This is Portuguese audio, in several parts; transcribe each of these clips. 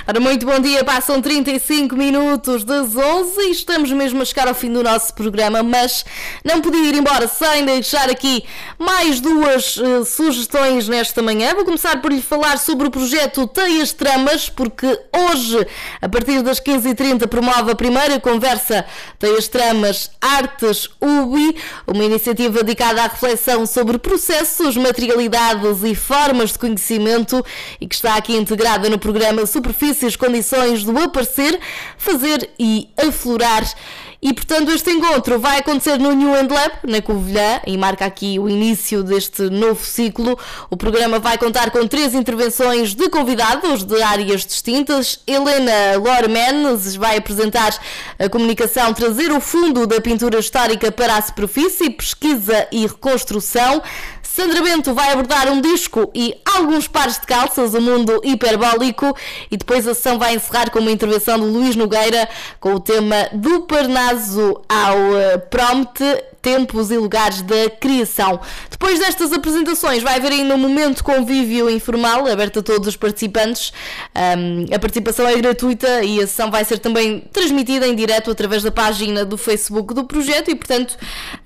Ora, muito bom dia, passam 35 minutos das 11 e estamos mesmo a chegar ao fim do nosso programa, mas não podia ir embora sem deixar aqui mais duas sugestões nesta manhã. Vou começar por lhe falar sobre o projeto Teias Tramas, porque hoje, a partir das 15h30, promove a primeira conversa Teias Tramas Artes UBI, uma iniciativa dedicada à reflexão sobre processos, materialidades e formas de conhecimento e que está aqui integrada no programa Superfícies, Condições do Aparecer, Fazer e Aflorar. E, portanto, este encontro vai acontecer no New End Lab, na Covilhã, e marca aqui o início deste novo ciclo. O programa vai contar com 3 intervenções de convidados de áreas distintas. Helena Lormenes vai apresentar a comunicação Trazer o Fundo da Pintura Histórica para a Superfície, Pesquisa e Reconstrução. Sandra Bento vai abordar um disco e alguns pares de calças, o mundo hiperbólico, e depois a sessão vai encerrar com uma intervenção de Luís Nogueira com o tema Do Parnaso ao Prompt, Tempos e Lugares da Criação. Depois destas apresentações vai haver ainda um momento de convívio informal, aberto a todos os participantes. A participação é gratuita e a sessão vai ser também transmitida em direto através da página do Facebook do projeto e, portanto...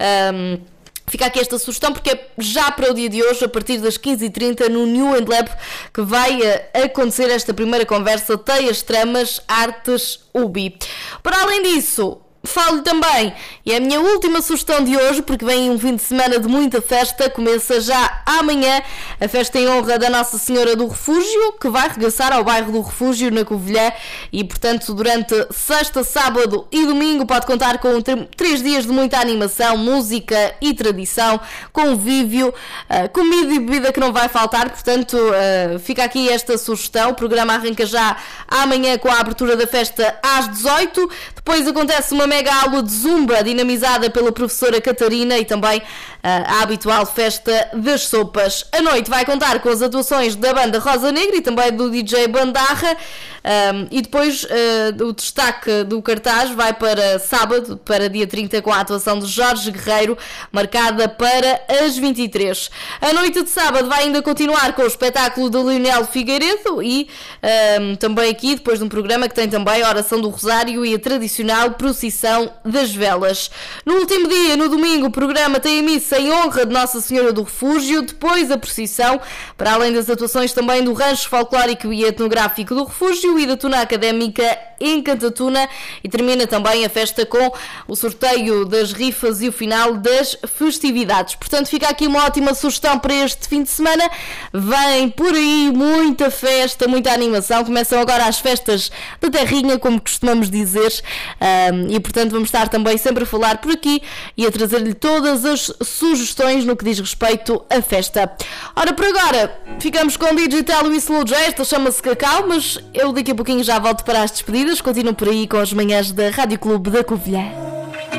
fica aqui esta sugestão, porque é já para o dia de hoje, a partir das 15h30, no New End Lab, que vai acontecer esta primeira conversa Teias Tramas Artes UBI. Para além disso, falo também, e é a minha última sugestão de hoje, porque vem um fim de semana de muita festa. Começa já amanhã a festa em honra da Nossa Senhora do Refúgio, que vai regressar ao bairro do Refúgio, na Covilhã, e portanto durante sexta, sábado e domingo pode contar com 3 dias de muita animação, música e tradição, convívio, comida e bebida que não vai faltar. Portanto, fica aqui esta sugestão. O programa arranca já amanhã com a abertura da festa às 18h, depois acontece uma mega aula de zumba dinamizada pela professora Catarina e também a habitual festa das sopas. A noite vai contar com as atuações da banda Rosa Negra e também do DJ Bandarra, e depois o destaque do cartaz vai para sábado, para dia 30, com a atuação de Jorge Guerreiro, marcada para as 23. A noite de sábado vai ainda continuar com o espetáculo de Leonel Figueiredo e também aqui, depois de um programa que tem também a oração do Rosário e a tradicional procissão das velas. No último dia, no domingo, o programa tem a missa em honra de Nossa Senhora do Refúgio, depois a procissão, para além das atuações também do Rancho Folclórico e Etnográfico do Refúgio e da Tuna Académica em Cantatuna, e termina também a festa com o sorteio das rifas e o final das festividades. Portanto, fica aqui uma ótima sugestão para este fim de semana. Vem por aí muita festa, muita animação. Começam agora as festas da terrinha, como costumamos dizer, e portanto vamos estar também sempre a falar por aqui e a trazer-lhe todas as sugestões no que diz respeito à festa. Ora, por agora ficamos com Digital e Slow J. Esta chama-se Cacau, mas eu daqui a pouquinho já volto para as despedidas. Continuo por aí com as manhãs da Rádio Clube da Covilhã.